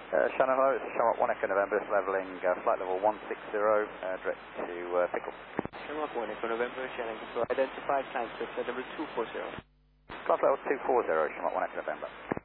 Shannon, hello, it's Shamrock 1 Echo November, levelling flight level 160, direct to Pickle. Shamrock 1 Echo November, Shannon, so identified climb to flight number 240. Flight level 240, Shamrock 1 Echo November.